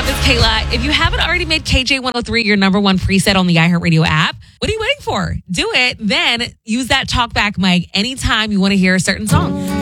up? It's Kayla. If you haven't already made KJ103 your number one preset on the iHeartRadio app, what are you waiting for? Do it. Then use that talkback mic anytime you want to hear a certain song.